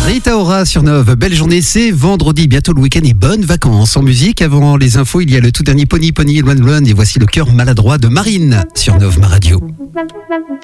Rita Ora sur Nove, belle journée, c'est vendredi, bientôt le week-end et bonnes vacances. En musique, avant les infos, il y a le tout dernier Pony Run Run et voici le cœur maladroit de Marine sur Nove Ma Radio.